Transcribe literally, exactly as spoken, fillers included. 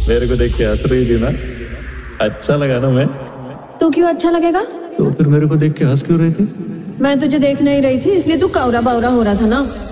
मेरे को देख के हंस रही थी ना, अच्छा लगा ना मैं? तो क्यों अच्छा लगेगा? तो फिर मेरे को देख के हंस क्यों रही थी? मैं तुझे देख नहीं रही थी, इसलिए तू कौरा बावरा हो रहा था ना।